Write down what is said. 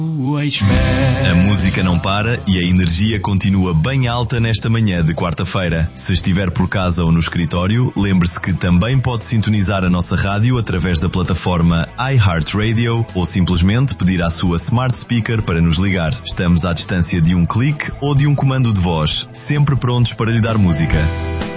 A música não para e a energia continua bem alta nesta manhã de quarta-feira. Se estiver por casa ou no escritório, lembre-se que também pode sintonizar a nossa rádio através da plataforma iHeartRadio ou simplesmente pedir à sua smart speaker para nos ligar. Estamos à distância de um clique ou de um comando de voz, sempre prontos para lhe dar música.